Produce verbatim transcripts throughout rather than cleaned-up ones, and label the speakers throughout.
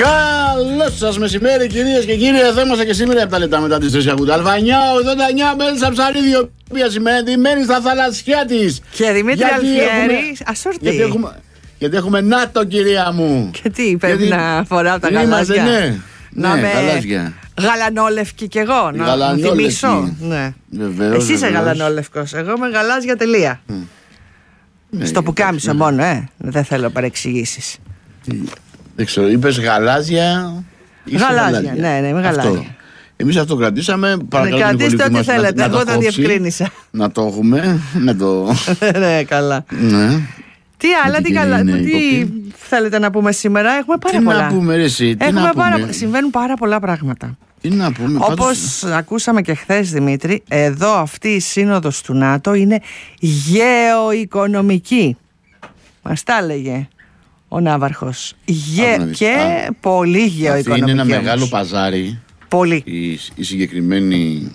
Speaker 1: Καλώς σας μεσημέρι, κυρίες και κύριοι. Εδώ είμαστε και σήμερα από τα λεπτά μετά τις τρεις ακούτε. Αλβανιά ογδόντα εννιά Μέλισσα Ψαρίδη, η οποία σημαίνει στα θαλασσιά της.
Speaker 2: Και Δημήτρη Αλφιέρη, ασόρτη.
Speaker 1: Γιατί έχουμε, γιατί έχουμε ΝΑΤΟ, κυρία μου.
Speaker 2: Και τι, πρέπει γιατί να φοράω τα
Speaker 1: είμαστε,
Speaker 2: γαλάζια.
Speaker 1: Ναι,
Speaker 2: να
Speaker 1: ναι,
Speaker 2: με
Speaker 1: γαλάζια.
Speaker 2: Γαλανόλευκη κι εγώ, να
Speaker 1: γαλανόλευκη.
Speaker 2: θυμίσω. Ναι.
Speaker 1: Βεβαίως,
Speaker 2: εσύ είσαι
Speaker 1: βεβαίως.
Speaker 2: γαλανόλευκος, εγώ είμαι γαλάζια τελεία. Mm.
Speaker 1: Ναι,
Speaker 2: στο πουκάμισο ναι. μόνο, ε. Δεν θέλω παρεξηγήσεις.
Speaker 1: Δεν ξέρω, είπες γαλάζια.
Speaker 2: Γαλάζια, γαλάζια, ναι, ναι, είμαι γαλάζια.
Speaker 1: Εμείς αυτό κρατήσαμε.
Speaker 2: Παρακαλώ, ναι, κρατήστε ό,τι θέλετε. Να, εγώ το διευκρίνησα.
Speaker 1: Να το έχουμε. Να το...
Speaker 2: ναι, καλά.
Speaker 1: Ναι.
Speaker 2: Τι άλλα, τι, καλά, τι θέλετε να πούμε σήμερα? Έχουμε πάρα
Speaker 1: τι
Speaker 2: πολλά.
Speaker 1: Να πούμε, ρε, εσύ, τι
Speaker 2: Έχουμε
Speaker 1: να
Speaker 2: πάρα...
Speaker 1: πούμε.
Speaker 2: Συμβαίνουν πάρα πολλά πράγματα.
Speaker 1: Τι να πούμε.
Speaker 2: Όπως
Speaker 1: πάντως...
Speaker 2: ακούσαμε και χθες, Δημήτρη, εδώ αυτή η σύνοδος του ΝΑΤΟ είναι γεωοικονομική. Μας τα έλεγε ο Ναύαρχος. Γε... Και Α, πολύ γεωοικονομική.
Speaker 1: Αυτή είναι ένα
Speaker 2: όμως.
Speaker 1: μεγάλο παζάρι.
Speaker 2: Πολύ.
Speaker 1: Η, η συγκεκριμένη.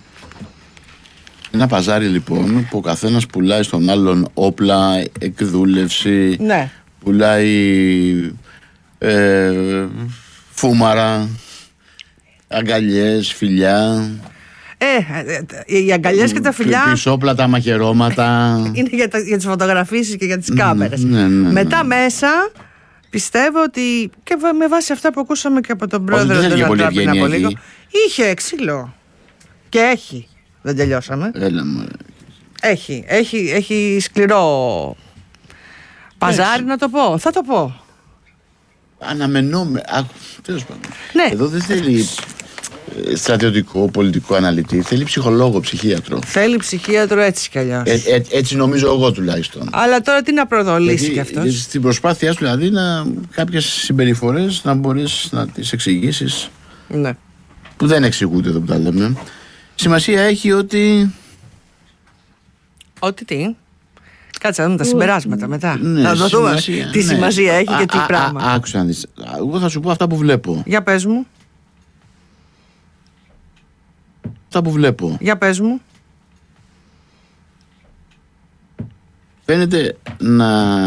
Speaker 1: Ένα παζάρι λοιπόν που ο καθένας πουλάει στον άλλον όπλα, εκδούλευση, ναι. Πουλάει ε, φούμαρα, αγκαλιές, φιλιά.
Speaker 2: Ε, οι αγκαλιές και τα φιλιά.
Speaker 1: Πισόπλα, τα μαχαιρώματα.
Speaker 2: Είναι για, τα, για τις φωτογραφίσεις και για τις κάμερες.
Speaker 1: Ναι, ναι, ναι.
Speaker 2: Μετά μέσα πιστεύω ότι και με βάση αυτά που ακούσαμε και από τον πρόεδρο
Speaker 1: του
Speaker 2: Ντόναλντ πριν από λίγο, είχε ξύλο. Και έχει. Δεν τελειώσαμε.
Speaker 1: Έλα, μου.
Speaker 2: Έχει, έχει, έχει σκληρό παζάρι, να το πω. Θα το πω.
Speaker 1: Αναμενόμε. Τέλος πάντων.
Speaker 2: Ναι.
Speaker 1: Εδώ δεν θέλει στρατιωτικό, πολιτικό αναλυτή. Θέλει ψυχολόγο, ψυχίατρο.
Speaker 2: Θέλει ψυχίατρο έτσι κι αλλιώς.
Speaker 1: Ε, ε, έτσι νομίζω εγώ τουλάχιστον.
Speaker 2: Αλλά τώρα τι να προδολήσει κι αυτός.
Speaker 1: Στην προσπάθειά σου δηλαδή να κάποιες συμπεριφορές να μπορείς να τις εξηγήσεις.
Speaker 2: Ναι.
Speaker 1: Που δεν εξηγούνται εδώ που τα λέμε. Σημασία έχει ότι.
Speaker 2: Ότι τι. Κάτσε να δούμε τα συμπεράσματα μετά.
Speaker 1: Ναι,
Speaker 2: να το δούμε
Speaker 1: σημασία,
Speaker 2: τι
Speaker 1: ναι.
Speaker 2: σημασία έχει
Speaker 1: α,
Speaker 2: και τι
Speaker 1: α,
Speaker 2: πράγμα.
Speaker 1: Α, άκουσα να δεις. Εγώ θα σου πω αυτά που βλέπω.
Speaker 2: Για πες μου.
Speaker 1: Αυτά που βλέπω.
Speaker 2: Για πες μου.
Speaker 1: Φαίνεται να